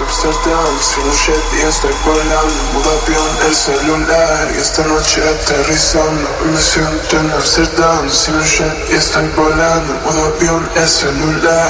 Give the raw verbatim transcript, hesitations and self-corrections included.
Amsterdam, sin un jet y estoy volando. Modo avión, el celular y esta noche aterrizando. Hoy me siento en Amsterdam, sin un jet y estoy volando. Modo avión, el celular.